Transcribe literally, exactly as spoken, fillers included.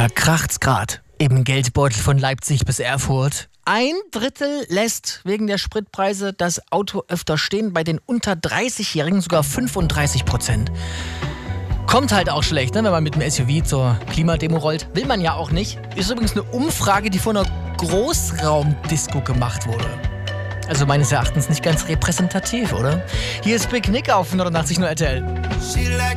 Da kracht's grad im Geldbeutel von Leipzig bis Erfurt. Ein Drittel lässt wegen der Spritpreise das Auto öfter stehen, bei den unter dreißigjährigen sogar fünfunddreißig Prozent. Kommt halt auch schlecht, ne? Wenn man mit dem S U V zur Klimademo rollt. Will man ja auch nicht. Ist übrigens eine Umfrage, die von einer Großraumdisco gemacht wurde. Also meines Erachtens nicht ganz repräsentativ, oder? Hier ist Big Nick auf neunundachtzig Komma null R T L.